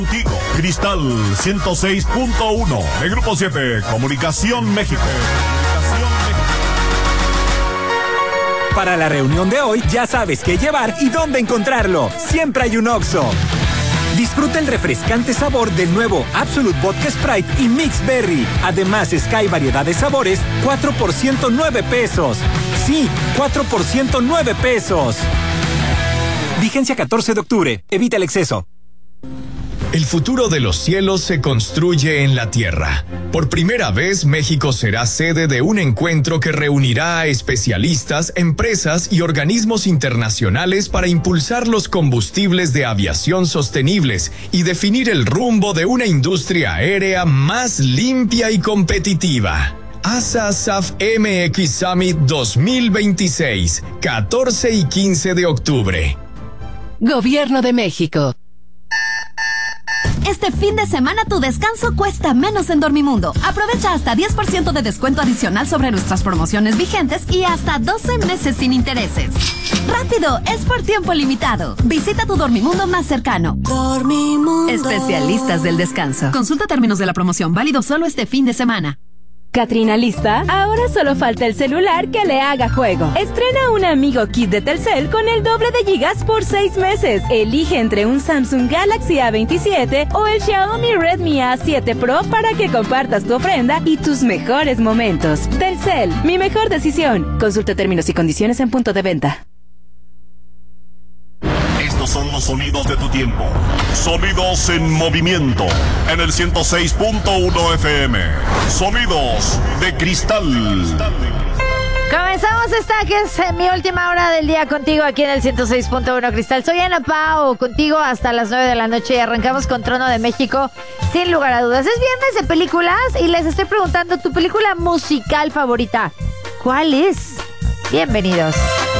Contigo, Cristal 106.1 de Grupo 7, Comunicación México. Para la reunión de hoy, ya sabes qué llevar y dónde encontrarlo. Siempre hay un Oxxo. Disfruta el refrescante sabor del nuevo Absolut Vodka Sprite y Mix Berry. Además, Sky variedad de sabores, 4 por 109 pesos. Sí, 4 por 109 pesos. Vigencia 14 de octubre. Evita el exceso. El futuro de los cielos se construye en la tierra. Por primera vez, México será sede de un encuentro que reunirá a especialistas, empresas y organismos internacionales para impulsar los combustibles de aviación sostenibles y definir el rumbo de una industria aérea más limpia y competitiva. ASA-SAF MX Summit 2026, 14 y 15 de octubre. Gobierno de México. Este fin de semana tu descanso cuesta menos en Dormimundo. Aprovecha hasta 10% de descuento adicional sobre nuestras promociones vigentes y hasta 12 meses sin intereses. ¡Rápido! Es por tiempo limitado. Visita tu Dormimundo más cercano. Dormimundo. Especialistas del descanso. Consulta términos de la promoción, válido solo este fin de semana. ¿Catrina lista? Ahora solo falta el celular que le haga juego. Estrena un amigo kit de Telcel con el doble de gigas por 6 meses. Elige entre un Samsung Galaxy A27 o el Xiaomi Redmi A7 Pro para que compartas tu ofrenda y tus mejores momentos. Telcel, mi mejor decisión. Consulta términos y condiciones en punto de venta. Estos son los sonidos de tu tiempo. Sonidos en movimiento. En el 106.1 FM. Sonidos de Cristal. Comenzamos esta que es mi última hora del día contigo aquí en el 106.1 Cristal. Soy Ana Pao, contigo hasta las 9 de la noche y arrancamos con Trono de México sin lugar a dudas. Es viernes de películas y les estoy preguntando tu película musical favorita. ¿Cuál es? Bienvenidos.